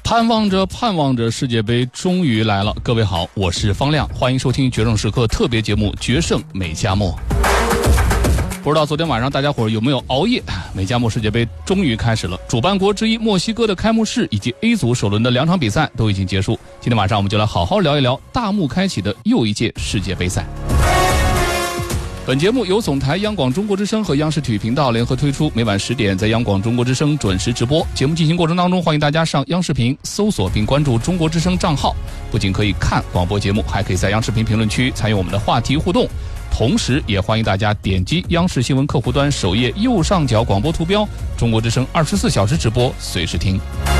盼望着世界杯终于来了。各位好，我是方亮，欢迎收听决胜时刻特别节目《决胜美加墨》。不知道昨天晚上大家伙有没有熬夜？美加墨世界杯终于开始了，主办国之一墨西哥的开幕式以及 A 组首轮的2场比赛都已经结束。今天晚上我们就来好好聊一聊大幕开启的又一届世界杯赛。本节目由总台央广中国之声和央视体育频道联合推出，每晚10点在央广中国之声准时直播。节目进行过程当中，欢迎大家上央视频搜索并关注中国之声账号，不仅可以看广播节目，还可以在央视频评论区参与我们的话题互动。同时也欢迎大家点击央视新闻客户端首页右上角广播图标，中国之声24小时直播，随时听。